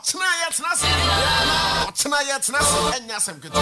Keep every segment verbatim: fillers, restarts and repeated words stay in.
Tonight, tonight, tonight, tonight, and yes, I'm good.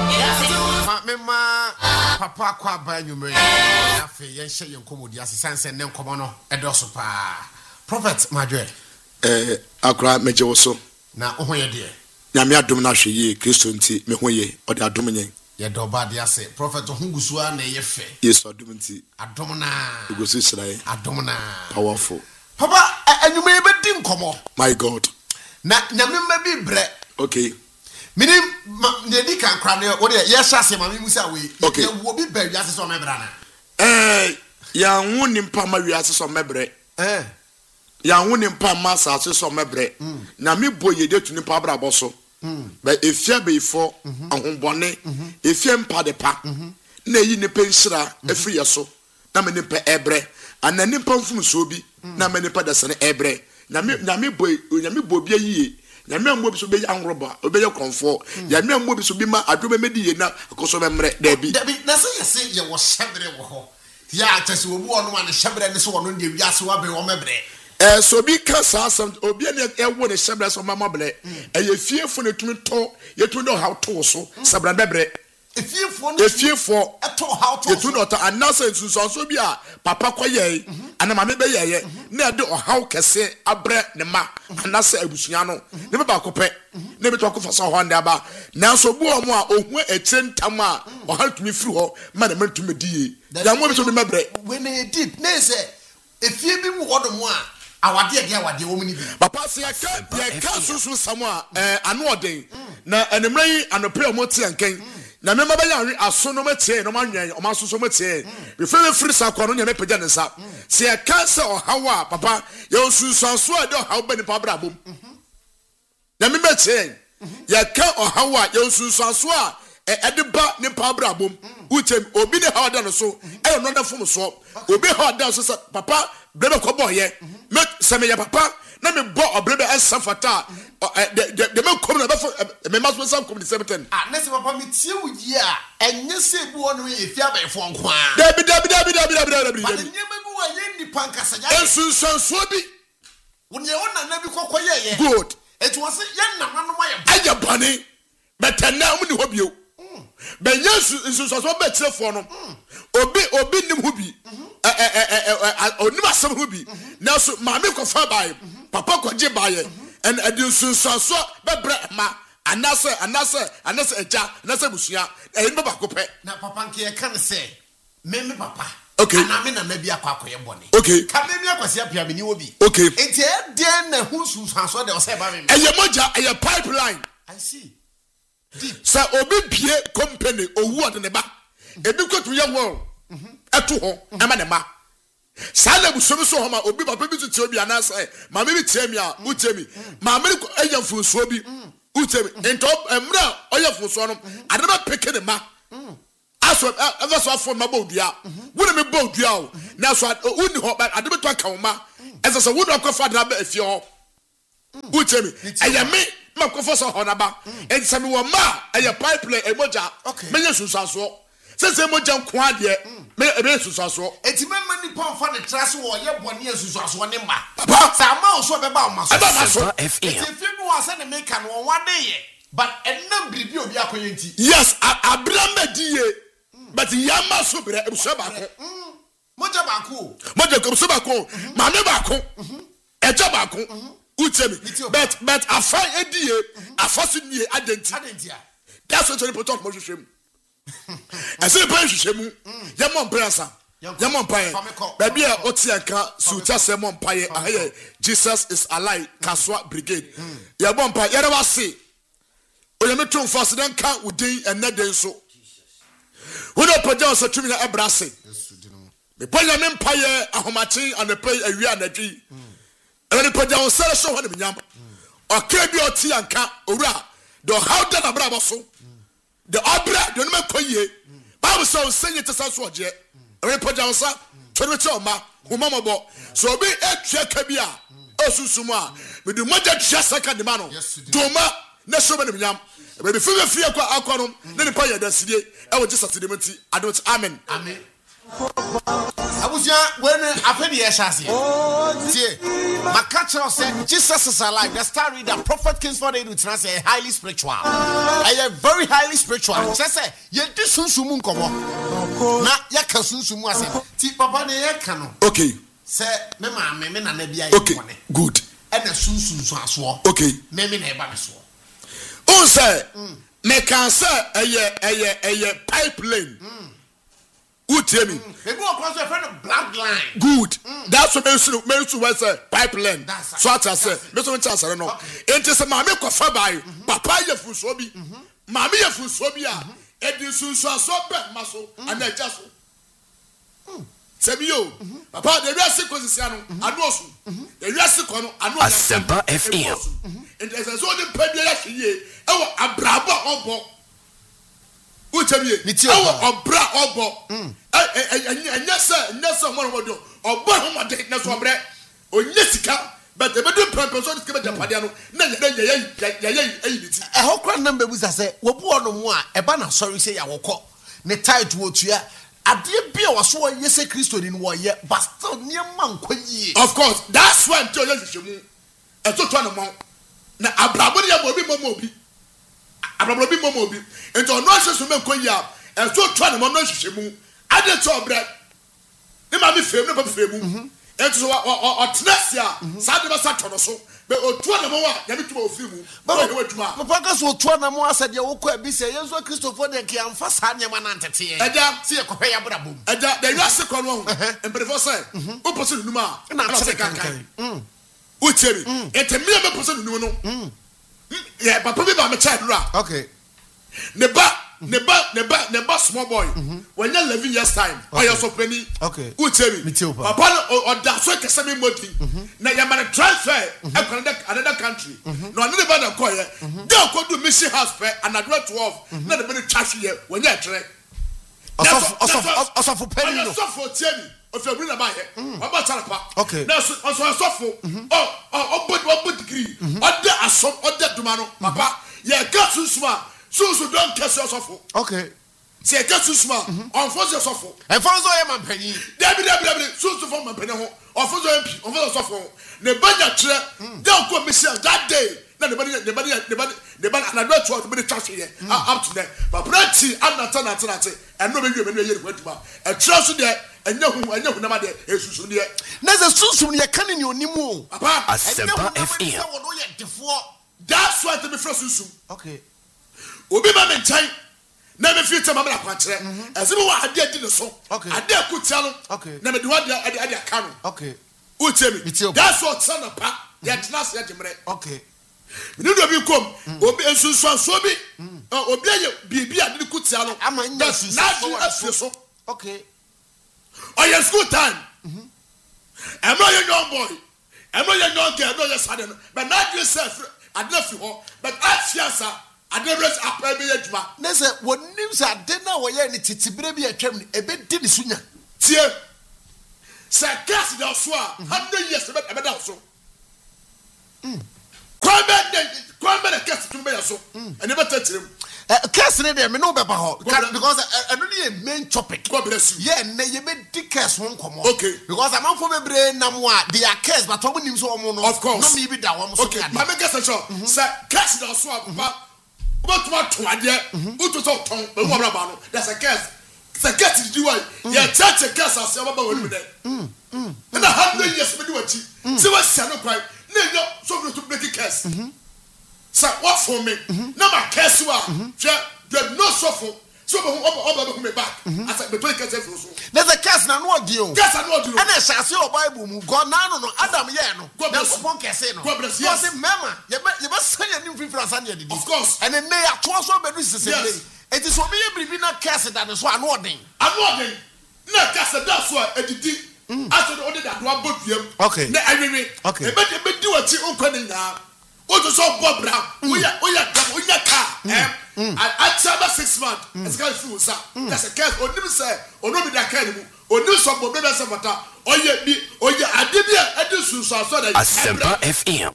Mamma, Papa, quite by you, Mary. After you say you come with your sense and then come on, a dosopa. Prophet, my dear. Eh, I cried Major also. Now, oh, my dear. Yamia Dominashi, ye, Christian tea, Mehoye, or the Adominion. Your doba, dear say, Prophet Hungusua, nay, fe. Yes, Adominti. Adomina. You go see, Adomina. Powerful. Papa, and you may be dim, come on. My God. Na nyame be bread. Okay. Minim ne di kan kra ne wo de yes ase ma musa we. Okay. Ye wo bi ba wiase so mebra na. Eh, ya hu nimpa ma wiase so mebre. Eh. Ya hu nimpa ma asase so mebre. Na me boye de tu nimpa bra boso. Mm. Ba efia be ifo ahombone, efia mpa de pa. Na yi nipa nhira afri yeso. Na me nipa ebre. Ana nimpa mfum so bi. Na me nipa de sene ebre. Nyame nyame boy nyame bo bia yiye nyame ammo bi so be anroba obeye konfo nyame ammo bi so bi ma adome medi ye na akoso memre da bi da bi na se yese ye wo shebre wo ho ya atase obu ono ma ne shebre ne so wono de wiase wa be wo mebre eh so bi ka sa sam obi ne e wo ne shebre so mama ble e ye fiefo ne tumi to ye tumi do how to so sabra bebre efiefo no efiefo eto how to ye tumi do ta anasa nsunso so bi a papa koye ana mama be yeye na de o how kese abre ne ma anasa abusua no ne ba kope ne be to ko fasa ho nda ba na so bu o mo a ohu etentam a o ha tumi firi ho ma na mantumi die ya mo bi so me mebre we ne deep ne se efie bi mu hodo mo a awade de awade wo mini bi papa se ya ka ya ka susu samo a eh ano oden na enemra yi anopre mo tie nkan na me maba ya aso no matie no manwen o maso so matie be fe free sakwa no nya me pagya ne nsa se ya ka se o hawa papa ye osunsanso a de o hawa bani pa bra bom na me matie ya ka o hawa ye osunsanso a e de ba ne pa bra bom utem obi ne hawa da no so e no da fom so obi hawa da so papa brebe ko boye me se me ya papa na me bo obrebe ensa fata de de me kom na be me maso sam kom de seventeen ah na se papa me tie wo yi a enye se bu wono ye fia ba efo nko a dabi dabi dabi dabi dabi dabi ba nye me bu wa ye ni pankasa ya ensunsanso bi wonye wona na bi kokoye ye good it was ye na nanu ma ye aya bane betana mu ni hobio be yesu ensunsanso be tirefo no obi obi nim hobi eh eh eh onim asem hobi na so ma me ko fa bae papa ko je bae and ensunsanso be bre ma anase anase anase eja anase busua e be ba ko pe na papa nke ye kan se me me papa okay na me na na bi akwa akoye bone okay ka me mi akwase apia me ni obi okay enti e den na hu sunsanso de o se ba me eye moja eye pipeline I see deep sa obi bie company owu ode ne ba ebi kwotu ye won eto ho ema ne ma sa na buso so ho ma obi papa bi tuti obi anase ma me bi tie mi a utemi ma me eya funso bi utemi ento emra oya funso no adeba peke ne ma aso ever so afọ ma bodua wona me bodua o na so uni ho ba adeba to aka wo ma ese so wona akwafa de ba afie ho utemi eya me ma kwafo so ho na ba ense me wo ma eya pipeline emoja me yesusaso sese moja nko ade me ebe yesusaso enti memma ni pamfa ne traso wo ye bone yesusaso ne ma papa sa ma so be ba o ma so F M enti fi mu wase ne make no won ye but enam bribi obi akoye enti yes abrama die but yama so bre ebuso ba ko moja ba ko moja ko so ba ko ma me ba ko eja ba ko utemi but but afa edie afa so nie adenti adenti a that's what the protocol mo hwehwem ese pe hwehwem ye mo mprasa ye mo mpaye ba bia oti aka suta se mo mpaye aye Jesus is alive Kaswa brigade ye mo mpaye ye wa se o ye meto fast den kan udin enne den so wo do poja so tumi na ebrase me poja me mpaye ahomachi anapai awi anadwi ene poja on sere so ho ne nyam okay bi oti aka owura do how da na bra so the obra do no makoye bible so senye tesa so oje ene poja on sa twenty two ma homa mobo so obi etwa ka bi a osusumu a me do moja twa second ma no doma na so be ne nyam be fi be fi akwa akwa no ne ne pa ya da sidie e wo Jesus de menti adot amen amen Abusia, when I pay the Ashasi, my catcher said, Jesus is alive. The star reader, Prophet Kingsford, they would say highly spiritual. I am very highly spiritual. Just say, you do soon sumun come on. Not Yakasun Sumu. Ti Papa, they can. Okay. Say, Mamma, Mamma, and Nebia. Okay, good. And the soon soon swore. Okay. Mamma, never swore. Oh, say, me can say a year, a year, a year pipeline. Who tell me? They go across a friend of black line. Good. Mm. That's what Mary to was a pipeline. So I said, Mister Chance, I don't know. It is a mammy cofabai, Papa Yafusobi, Mammy Yafusobia, Eddie Susa Sober muscle, and I just Sabio, Papa, the rest of Cosiano, and also the rest of Cono, and Asempa F M. And there's a zone in Pebble, oh, a bravo obo. Who tell me? Oh, bra obo. And yes, sir, yes, someone will do. Or Bahama take no sobre. Or Jessica, but the bedroom purpose of the Padiano. A whole crowd number was I say, what born no more, a banner, sorry, say I will call. Ne tied towards you. I did be a so yes, a Christian in one year, but still near Monk. Of course, that's why I'm telling you. I took one among. Now, Abrabonia will be Momobi. Abrabobi Momobi. And on nonsense to make Koya, and so trying to manage him. I didn't talk bread. The mammy fame, never fame. And so, or Tnessia, Sadama Satonoso, but or Twana Moa, never to a few. But the Pagas will Twana Moa said, you will quite be saying, so Christopher, they can first hand your man antity. And then see a Kopaya Brabum. And that they rest the Conon, and before say, opposite Numa, and I'm saying, who tell me? It's a mere person who know. Yeah, but probably I'm a child. Okay. Neba, neba, neba, neba, small boy. When you're eleven years time, or you're so penny. Okay. Who tell me? Papa, or that's what can me money. Now you're going to transfer another country. No, another band of choir. Don't go to mission house fair and I got twelve. Not a minute trash here when you're trained. Also for penny. Also for Jenny. If you're bringing about it, about Tarapa. Okay. Now, also a software. Oh, oh, but what would degree? What the assault, what the Dumano, Papa? Yeah, get too smart. So, so don't catch yourself. Okay. Say, get too smart. On force yourself. And for so am penny. Debbie, Debbie, so to form a penny. Or for the on for the software. The budget, don't go miss that day. Nobody, nobody, nobody, nobody, and I don't want to be the trash here. Up to there. But plenty, I'm not turning to and nobody went to a trust there. And no, I know nobody is soon yet. There's a soon you're coming your Nimu. That's why to be frozen. Okay. Obi Mamma time. Never feel to Mamma Pantre. As if I did the song. Okay. I dare put tell. Okay. Never do what I did at Canon. Okay. Who tell me? That's what son of Pat. Yet not yet. Okay. You know, you come. Obi and Susan Sobi. Obi, be a little good salon. I'm not so. Okay. Oh, yes, good time. I'm not a young boy. I'm not a young girl. I'm not a son. But not yourself. I left you all. But I fear, sir. I never up every edge. Nessa, what news I did now? Why any titty baby a term a bit did sooner. Tear. Sir, cast it out, swear. Hundred years about a also. Crime and cast to me also. I never touch him. Casting them, no better because I don't need a main topic. God bless you. Yeah, you made the cast won't come on. Okay. Because I'm out for my brain, Namwa, they are cast, but when you saw one, of course. No, maybe that one. Okay, my guess is sure. Sir, cast it also. What what to idea? Who to talk tongue? But what about that's a cast. It's a cast to do it. Yeah, touch a cast as about one minute. And a hundred years, we do it. See what's Sano cry. No, so to make a cast. Sir, what for me? No, my case you are. There's no suffer. So, I'm me back. I said, the place is there's a cast now, no deal. Yes, I know. And I shall see your Bible. God, no, no, Adam, yeah, God bless one casino. God bless you. Mamma, you must say a new people as Sunday. Of course. And then they are twice so many sisters. It is for me, every not cast that is one warning. I'm warning. No, cast that's why I did. I said, only that one book. Okay. I mean, okay. But you do what you open now. What is all Bob Brown? We are, we are, we are car. I tell about six months. It's got food, sir. That's a case. Or never say, or no be that kind of, or no some of them as a matter. Or yet be, or yet I did it. I do so. So that Asempa F M.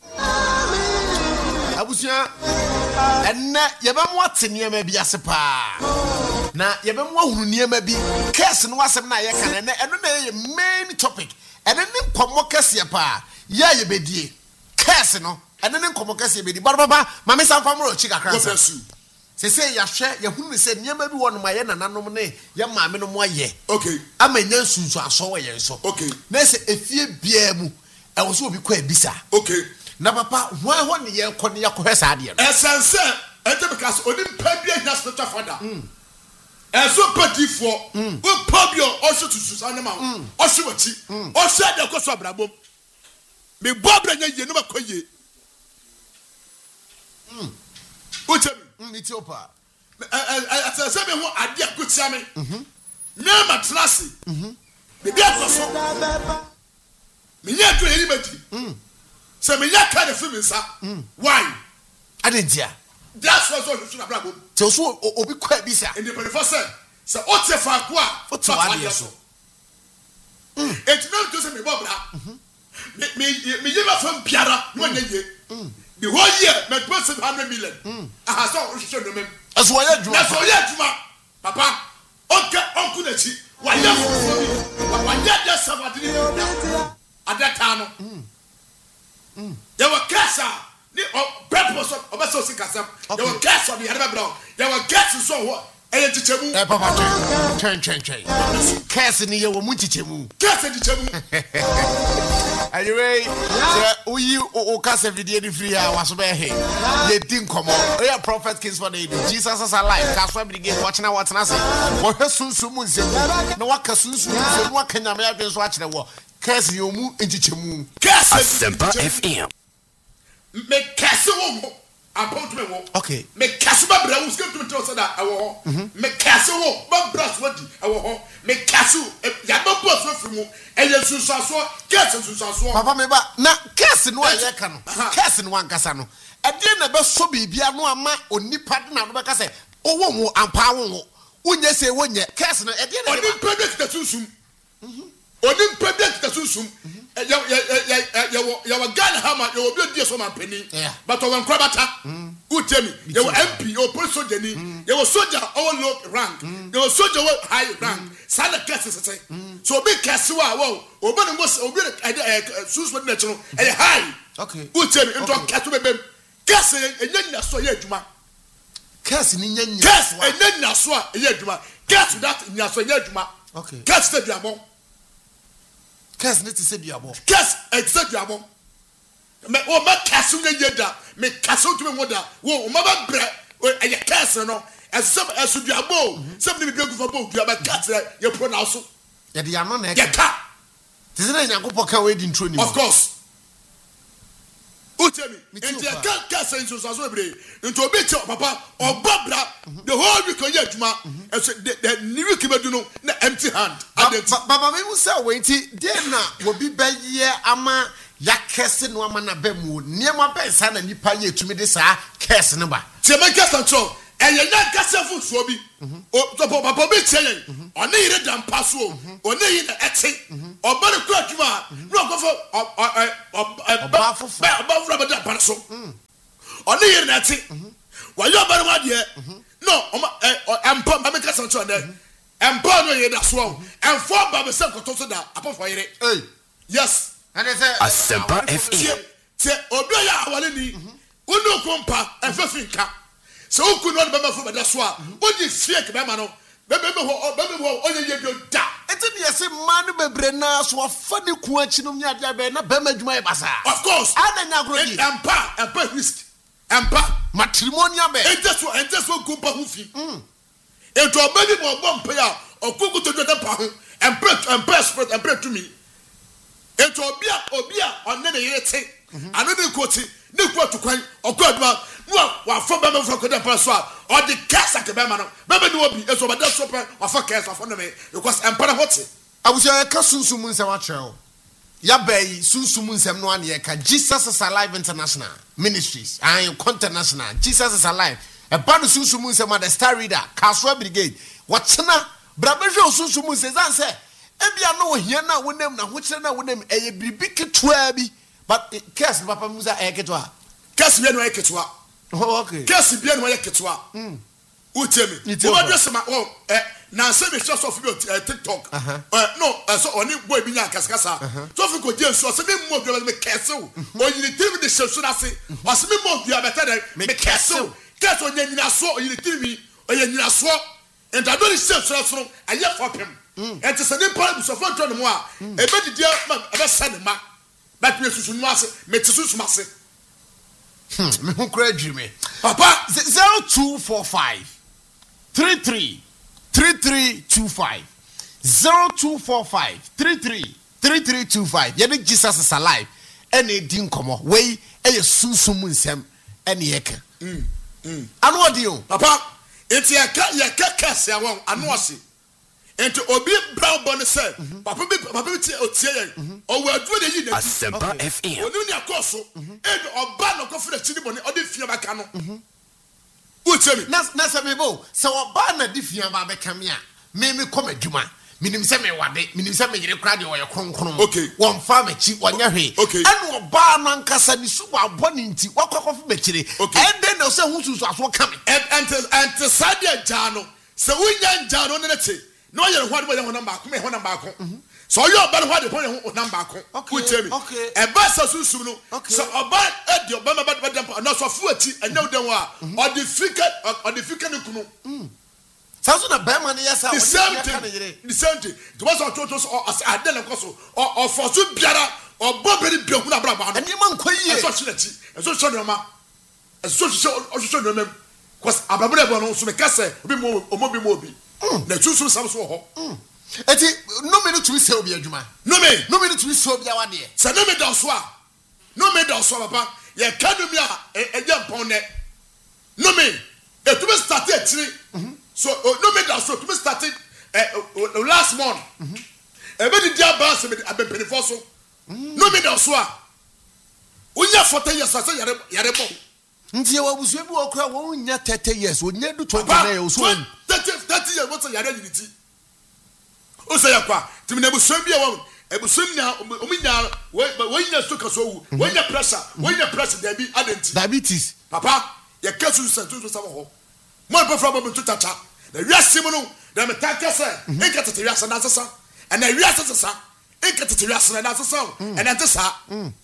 I was here, and you know what's in here, maybe as a pa. na yebem wa hunu niema bi case no asem na ye kan na eno na ye main topic ene ne nkomo kase pa ya ye bedie case no ene ne nkomo kase bedi baba mama sanfa mro chi kakra se se ya hwe ye hunu se niema bi wono ma ye nananom ne ye maame no mo aye okay amanya sunsu aso we ye so okay na se efie bia mu e wo so obi kwa ebisa okay na papa hwan ho ne ye kɔ ne yakɔ sa ade no essence ente because oni pa bia nya spiritual father eso padifo wo pabio o so tusu anema o so wachi o so ade ko so abrabom me bobra nya ye no makoye mm uche mi Ethiopia eh eh se me ho ade akutia me mhm na matrasi mhm me bia ko so me nya to eri mati mm se me nya ka de fi me sa why adentia that's what so should abrabom te so obi kwa bi sa in the twenty-four said so o te fa ko a o to ade so mm et no to se me bobra me me me ye ma fam biara no nya ye the whole year me put one hundred million aha so o should no mem aso wa ya djuma aso ya djuma papa onke onku na chi wa ya fo bi wa ya da sabadini adata no mm ya wa kasa ni purpose of obeso sikasam ya wa kasa bi harba bro ya wa kasa so ho eye tichemu eh papa chen chen chen kasa ni ye wo mu tichemu kasa tichemu anyway so uyi o kasa video ni free a waso be he ye din komo oya prophet kings for the Jesus is alive kaso bi ge watch na watch na say wo hwe sunsun mu nsem na waka sunsun nsem waka nyame adwen so a kire wo kasa yo mu tichemu kasa Asempa F M me kasa wo about me wo okay me kasa ba bra wo skip to tell say that I wo me kasa wo ba bra so di I wo me kasa ya ba boss wo fimu e ye sunsaso kasa sunsaso papa me ba na kasa no aye ka no kasa no ankasa no e de na be so bibia no ama onipa de na no be ka say owo wo ampa wo wo unye se wonye kasa no e de na oni predict the sunsum oni predict the sunsum ya ya ya ya ya wa Ghana hama ya obi odi so man pani but when krabata utemi ya wa M P o police soldier ni ya wa soldier all low rank ya wa soldier high rank sana kase sese so obi kase wa wo obi no mos obi sunsum na chiro e high okay utemi into kase bebem kase enye na so ya adwuma kase ni nyanya kase enye na so ya adwuma kase that nya so ya adwuma okay kase te duamo kase ne ti se duamo kase e se duamo me o ma kase ne yeda me kase o tumi ngoda wo o ma ba bre e ye kase no e se e su duamo se me bi gu fa bo duamo kase ye pronounce ye de ano na e ye ka ti se na nyankopɔ ka we di intro ni of course utemi enti e ka kase nso so bre nti obi che papa obabra the whole week on yaduma e so the new week bedu no na empty hand baba me mu say we nti de na obi ba ye ama ya kese no ama na ba mu niema ba sa na nipa ye tumi de sa kese no ba ti me kese control e ye na kese fu so bi o to papa be che yen one yire dam paso one yi na ete obare ku aduma no go for oba fufu oba fufu ba da paso one yire na ete wa yo bare ma de no empo ba me kese control de empo no ye da so emfo ba be se koto so da apofo yire eh yes and they say Asempa F M te obi ya awale ni unu kompa efefinka so oku no be mafo be da so a odi fake be ma no be be ho be be ho onye ye bio da enti de se man bebre na so afa ne ku achi no nya dia be na be ma djuma e basa of course ana nya grogi empa empa risk empa matrimonial be enti so enti so kompa hu fi mm enti obedi mo bompa ya okugu to do pa ho empa empa spirit empa to me enti obi a obi a onne ne yire te ano ne koti ne ku atukwan okoduma no wa fo be me fo ko de pa so a o de kasa ke be ma no be be no obi eso be da so pe wa fo kasa fo no me because empana hote abusia ka sunsum nsem a treo ya bay sunsum nsem no an ye ka Jesus is Alive International Ministries and International Jesus is Alive e ba no sunsum nsem the Star Reader Kaswa Brigade watena brabehwe sunsum nsem zan se ebia no ohia na wonem na ho kire na wonem eye bibi ketwa bi but case papa musa eye ketwa case bi no eye ketwa oh okay case bi no eye ketwa mm Utemi. What just my oh eh na say me just of TikTok. Uh no, so only boy binya kaskasa. So fi ko je so say me mo bi me kese o. O yini tiri me de shesu na se. O say me mo bi abeta de me kese o. Kese o nyina so o yini tiri mi o nyina so. And I don't say so so aye for pem. And to say them part so for tro mo a e be didi ma e be send ma. But me susu no ase me tsusu ma se. Hmm, me hu kra dream. Papa zero two four five three three three three two five zero two four five three three three three two five. Yene Jesus is alive. Ene di nkomo. Wey eye sunsum nsem ene yeka. Mm. Mm. Anu odi o. Papa, enti yeka yeka kase awon anu ose. Enti obi brown bone say, papa bi papa bi tie otie yen. O wa aduro de yi na Asempa F M. Onu ni akoso. E oba no kofre chini bone odi fie baka no. Utemi. Na na se mebo, se oba na di fie ba beka me a, me me kom adwuma. Minim se me wade, minim se me yire kra de oye kronkron. Okay. Won fa machi wonya hwe. Okay. Enu oba no ankasa ni suba aboni nti, wakwakofu mechire. Ende na se hususu aso kame. Ente ente sadia jano. Se wunya jano ne te. No yere hwade bo ye ho number ko me ho number ko. So you oba no hwade bo ye ho number ko. Utemi. Okay. E ba sa susum no. So oba e di oba ma ba dem na so fu ati enye dem wa. O di fika o di fika ne kunu. Mm. Sounds na be man yes the same thing. The same thing. To was on to or as adele koso or for so biara or boberi bi ohuna bra ba no. Ani man koyi. So chileti. So so no ma. So so so no mem. Cause ababure bo no so me kase obi mo omo bi mo obi. Na tusu sam so ho. Eti no me no to se obi adwuma. No me. No me no to se obi awade. Se no me don so a. No me don so papa. Ye kanu mi a e je pon ne. No me. E to be start e tiri. So no me that so to be started uh, uh, last month. Ebe di dia ba se me abe penifo so. No me that so a. Unya forty years asa yare yare bo. Nti e wabusu ebi okra wo unya thirty years, onya du twenty-nine years so. thirty thirty years what yare unity. O say yakwa, timi na busu bi e wo. Ebusum nya ominya we we nya so kaso wu. We nya pressure, we nya pressure there be adenti. Diabetes. Papa, ye kasu sentu so sama ho. Mo pe fra bo to chacha. The wiase mu no na me tanka say e ka tete wiase na sesa and na wiase sesa e ka tete wiase na sesa and na tesa